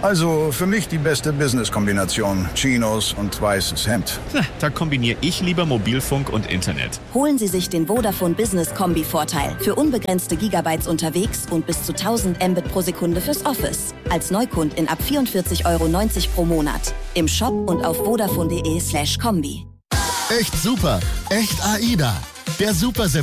Also für mich die beste Business-Kombination. Chinos und weißes Hemd. Da kombiniere ich lieber Mobilfunk und Internet. Holen Sie sich den Vodafone Business Kombi-Vorteil. Für unbegrenzte Gigabytes unterwegs und bis zu 1000 Mbit pro Sekunde fürs Office. Als Neukundin ab 44,90 € pro Monat. Im Shop und auf vodafone.de/kombi. Echt super. Echt AIDA. Der Super